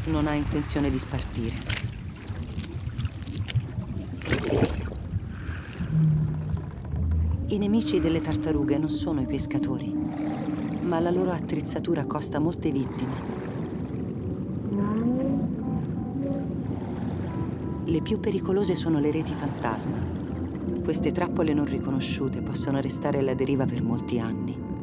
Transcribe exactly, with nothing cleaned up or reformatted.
non ha intenzione di spartire. I nemici delle tartarughe non sono i pescatori, ma la loro attrezzatura costa molte vittime. Le più pericolose sono le reti fantasma. Queste trappole non riconosciute possono restare alla deriva per molti anni.